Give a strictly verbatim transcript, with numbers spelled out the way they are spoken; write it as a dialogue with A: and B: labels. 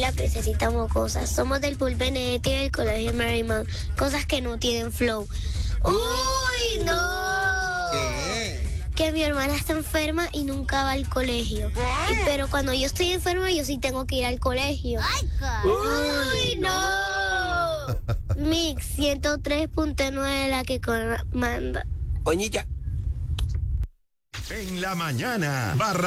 A: la princesita mocosa. Somos del Pool Benedetti y del Colegio Marymount. Cosas que no tienen flow. ¡Uy, no!
B: ¿Qué?
A: Que mi hermana está enferma y nunca va al colegio. Y- pero cuando yo estoy enferma, yo sí tengo que ir al colegio. ¡Uy, no! Mix ciento tres punto nueve, la que comanda.
B: Oñita.
C: En la mañana. Barra